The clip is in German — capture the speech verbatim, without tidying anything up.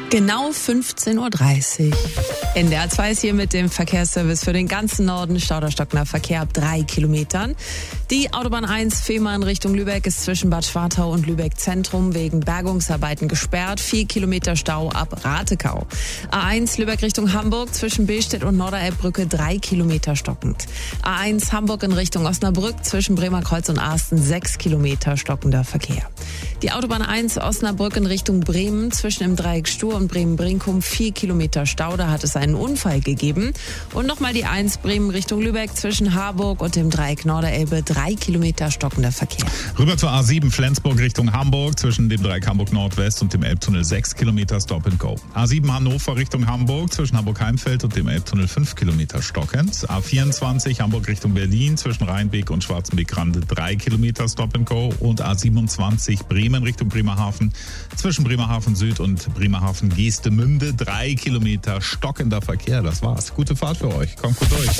Genau fünfzehn Uhr dreißig. N D R zwei ist hier mit dem Verkehrsservice für den ganzen Norden. Stauderstockender Verkehr ab drei Kilometern. Die Autobahn eins Fehmarn Richtung Lübeck ist zwischen Bad Schwartau und Lübeck Zentrum wegen Bergungsarbeiten gesperrt. Vier Kilometer Stau ab Ratekau. A eins Lübeck Richtung Hamburg zwischen Billstedt und Norderelbbrücke drei Kilometer stockend. A eins Hamburg in Richtung Osnabrück zwischen Bremerkreuz und Asten sechs Kilometer stockender Verkehr. Die Autobahn eins Osnabrück in Richtung Bremen zwischen im Dreieck Stur und Bremen-Brinkum vier Kilometer Stau, da hat es einen Unfall gegeben. Und nochmal die eins Bremen Richtung Lübeck zwischen Harburg und dem Dreieck Norderelbe drei Kilometer stockender Verkehr. Rüber zur A sieben Flensburg Richtung Hamburg zwischen dem Dreieck Hamburg Nordwest und dem Elbtunnel sechs Kilometer Stop and Go. A sieben Hannover Richtung Hamburg zwischen Hamburg-Heimfeld und dem Elbtunnel fünf Kilometer stockend. A vierundzwanzig Hamburg Richtung Berlin zwischen Rheinbeek und Schwarzenbeek-Grande drei Kilometer Stop and Go. Und A siebenundzwanzig Bremen Richtung Bremerhaven zwischen Bremerhaven Süd und Bremerhaven Geestemünde drei Kilometer stockender Verkehr. Das war's. Gute Fahrt für euch. Kommt gut durch.